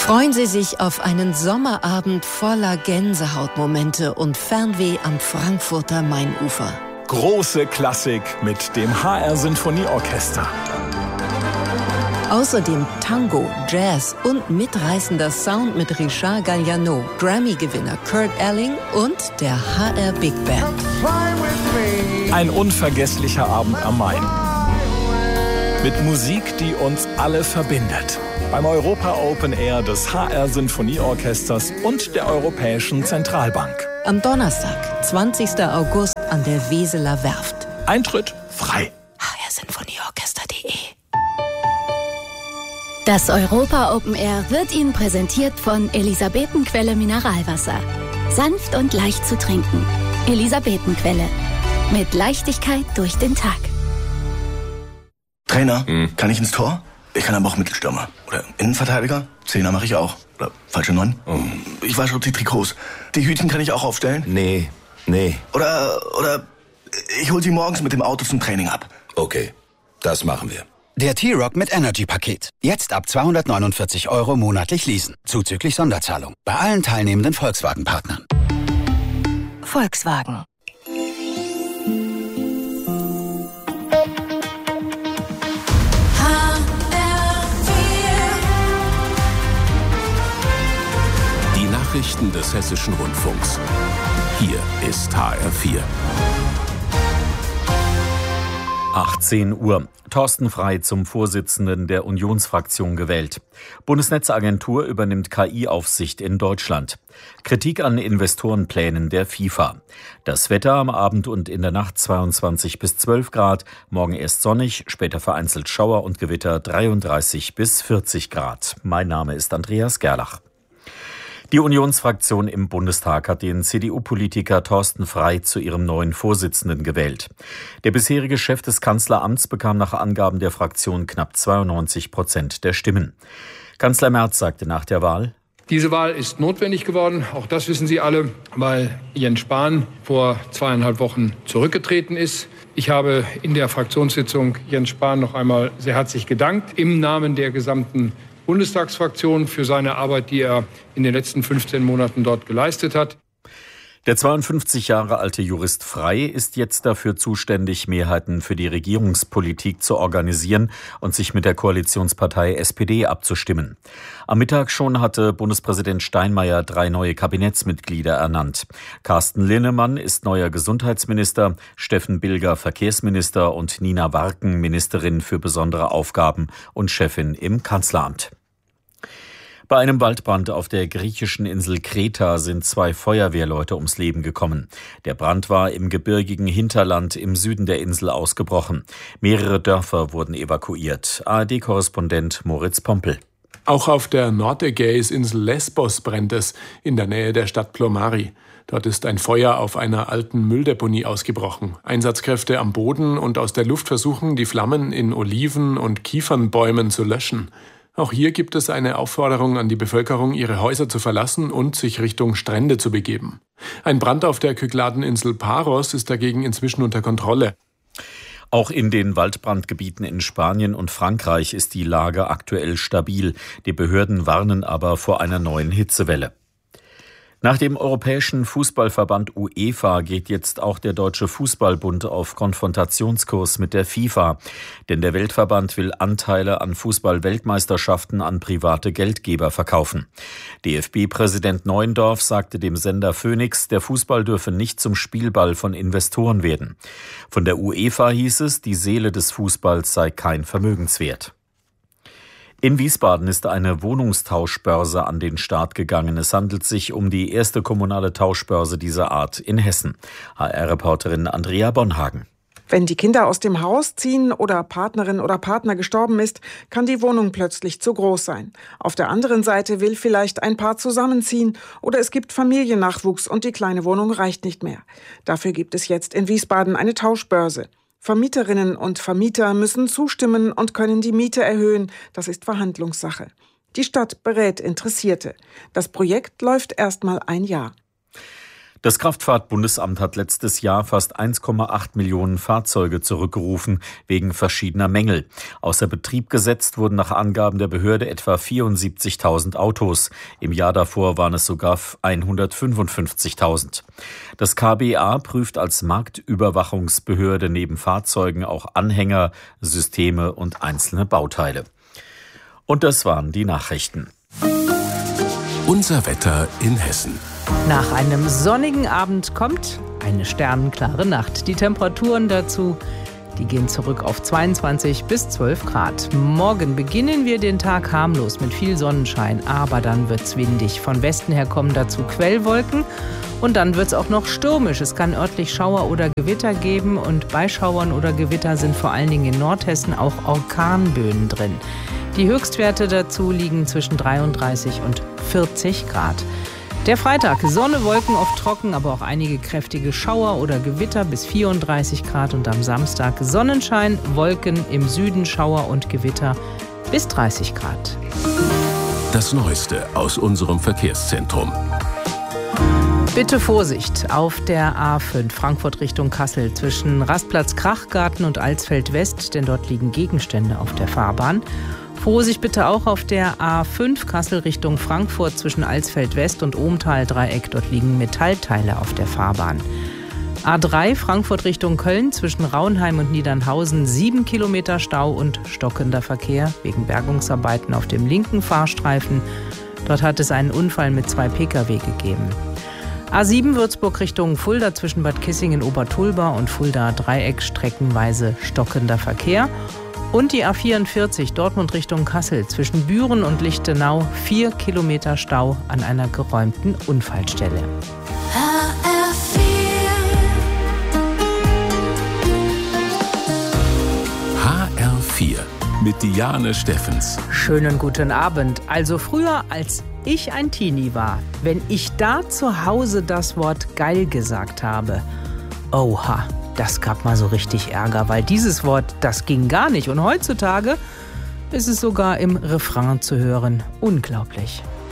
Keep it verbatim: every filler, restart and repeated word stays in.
Freuen Sie sich auf einen Sommerabend voller Gänsehautmomente und Fernweh am Frankfurter Mainufer. Große Klassik mit dem H R Sinfonieorchester. Außerdem Tango, Jazz und mitreißender Sound mit Richard Galliano, Grammy-Gewinner Kurt Elling und der H R Big Band. Ein unvergesslicher Abend am Main. Mit Musik, die uns alle verbindet. Beim Europa Open Air des H R Sinfonieorchesters und der Europäischen Zentralbank. Am Donnerstag, zwanzigsten August an der Weseler Werft. Eintritt frei. h r sinfonieorchester punkt de Das Europa Open Air wird Ihnen präsentiert von Elisabetenquelle Mineralwasser. Sanft und leicht zu trinken. Elisabetenquelle. Mit Leichtigkeit durch den Tag. Trainer, hm. kann ich ins Tor? Ich kann aber auch Mittelstürmer. Oder Innenverteidiger? Zehner mache ich auch. Oder falsche Neun? Oh. Ich wasche die Trikots. Die Hütchen kann ich auch aufstellen? Nee, nee. Oder, oder ich hol sie morgens mit dem Auto zum Training ab. Okay, das machen wir. Der T-Rock mit Energy-Paket. Jetzt ab zweihundertneunundvierzig Euro monatlich leasen. Zuzüglich Sonderzahlung. Bei allen teilnehmenden Volkswagen-Partnern. Volkswagen. Die Nachrichten des Hessischen Rundfunks. Hier ist H R vier. achtzehn Uhr. Thorsten Frey zum Vorsitzenden der Unionsfraktion gewählt. Bundesnetzagentur übernimmt K I-Aufsicht in Deutschland. Kritik an Investorenplänen der FIFA. Das Wetter am Abend und in der Nacht zweiundzwanzig bis zwölf Grad. Morgen erst sonnig, später vereinzelt Schauer und Gewitter dreiunddreißig bis vierzig Grad. Mein Name ist Andreas Gerlach. Die Unionsfraktion im Bundestag hat den C D U-Politiker Thorsten Frey zu ihrem neuen Vorsitzenden gewählt. Der bisherige Chef des Kanzleramts bekam nach Angaben der Fraktion knapp zweiundneunzig Prozent der Stimmen. Kanzler Merz sagte nach der Wahl: Diese Wahl ist notwendig geworden, auch das wissen Sie alle, weil Jens Spahn vor zweieinhalb Wochen zurückgetreten ist. Ich habe in der Fraktionssitzung Jens Spahn noch einmal sehr herzlich gedankt, im Namen der gesamten Bundestagsfraktion für seine Arbeit, die er in den letzten fünfzehn Monaten dort geleistet hat. Der zweiundfünfzig Jahre alte Jurist Frey ist jetzt dafür zuständig, Mehrheiten für die Regierungspolitik zu organisieren und sich mit der Koalitionspartei S P D abzustimmen. Am Mittag schon hatte Bundespräsident Steinmeier drei neue Kabinettsmitglieder ernannt. Carsten Linnemann ist neuer Gesundheitsminister, Steffen Bilger Verkehrsminister und Nina Warken Ministerin für besondere Aufgaben und Chefin im Kanzleramt. Bei einem Waldbrand auf der griechischen Insel Kreta sind zwei Feuerwehrleute ums Leben gekommen. Der Brand war im gebirgigen Hinterland im Süden der Insel ausgebrochen. Mehrere Dörfer wurden evakuiert. A R D-Korrespondent Moritz Pompel. Auch auf der Nordägäisinsel Lesbos brennt es, in der Nähe der Stadt Plomari. Dort ist ein Feuer auf einer alten Mülldeponie ausgebrochen. Einsatzkräfte am Boden und aus der Luft versuchen, die Flammen in Oliven- und Kiefernbäumen zu löschen. Auch hier gibt es eine Aufforderung an die Bevölkerung, ihre Häuser zu verlassen und sich Richtung Strände zu begeben. Ein Brand auf der Kykladeninsel Paros ist dagegen inzwischen unter Kontrolle. Auch in den Waldbrandgebieten in Spanien und Frankreich ist die Lage aktuell stabil. Die Behörden warnen aber vor einer neuen Hitzewelle. Nach dem Europäischen Fußballverband UEFA geht jetzt auch der Deutsche Fußballbund auf Konfrontationskurs mit der FIFA. Denn der Weltverband will Anteile an Fußball-Weltmeisterschaften an private Geldgeber verkaufen. D F B-Präsident Neuendorf sagte dem Sender Phoenix, der Fußball dürfe nicht zum Spielball von Investoren werden. Von der UEFA hieß es, die Seele des Fußballs sei kein Vermögenswert. In Wiesbaden ist eine Wohnungstauschbörse an den Start gegangen. Es handelt sich um die erste kommunale Tauschbörse dieser Art in Hessen. H R-Reporterin Andrea Bonhagen. Wenn die Kinder aus dem Haus ziehen oder Partnerin oder Partner gestorben ist, kann die Wohnung plötzlich zu groß sein. Auf der anderen Seite will vielleicht ein Paar zusammenziehen oder es gibt Familiennachwuchs und die kleine Wohnung reicht nicht mehr. Dafür gibt es jetzt in Wiesbaden eine Tauschbörse. Vermieterinnen und Vermieter müssen zustimmen und können die Miete erhöhen. Das ist Verhandlungssache. Die Stadt berät Interessierte. Das Projekt läuft erst mal ein Jahr. Das Kraftfahrtbundesamt hat letztes Jahr fast eins Komma acht Millionen Fahrzeuge zurückgerufen wegen verschiedener Mängel. Außer Betrieb gesetzt wurden nach Angaben der Behörde etwa vierundsiebzigtausend Autos. Im Jahr davor waren es sogar hundertfünfundfünfzigtausend. Das K B A prüft als Marktüberwachungsbehörde neben Fahrzeugen auch Anhänger, Systeme und einzelne Bauteile. Und das waren die Nachrichten. Unser Wetter in Hessen. Nach einem sonnigen Abend kommt eine sternenklare Nacht. Die Temperaturen dazu, die gehen zurück auf zweiundzwanzig bis zwölf Grad. Morgen beginnen wir den Tag harmlos mit viel Sonnenschein, aber dann wird's windig. Von Westen her kommen dazu Quellwolken und dann wird's auch noch stürmisch. Es kann örtlich Schauer oder Gewitter geben und bei Schauern oder Gewitter sind vor allen Dingen in Nordhessen auch Orkanböen drin. Die Höchstwerte dazu liegen zwischen dreiunddreißig und vierzig Grad. Der Freitag, Sonne, Wolken, oft trocken, aber auch einige kräftige Schauer oder Gewitter bis vierunddreißig Grad. Und am Samstag Sonnenschein, Wolken, im Süden Schauer und Gewitter bis dreißig Grad. Das Neueste aus unserem Verkehrszentrum. Bitte Vorsicht auf der A fünf Frankfurt Richtung Kassel zwischen Rastplatz Krachgarten und Alsfeld West, denn dort liegen Gegenstände auf der Fahrbahn. Vorsicht bitte auch auf der A fünf Kassel Richtung Frankfurt zwischen Alsfeld West und Ohmtal-Dreieck. Dort liegen Metallteile auf der Fahrbahn. A drei Frankfurt Richtung Köln zwischen Raunheim und Niedernhausen. Sieben Kilometer Stau und stockender Verkehr wegen Bergungsarbeiten auf dem linken Fahrstreifen. Dort hat es einen Unfall mit zwei Pkw gegeben. A sieben Würzburg Richtung Fulda zwischen Bad Kissingen-Obertulba und Fulda-Dreieck streckenweise stockender Verkehr. Und die A vierundvierzig Dortmund Richtung Kassel zwischen Büren und Lichtenau, vier Kilometer Stau an einer geräumten Unfallstelle. H R vier mit Diane Steffens. Schönen guten Abend. Also früher, als ich ein Teenie war, wenn ich da zu Hause das Wort geil gesagt habe, oha. Das gab mal so richtig Ärger, weil dieses Wort, das ging gar nicht. Und heutzutage ist es sogar im Refrain zu hören. Unglaublich.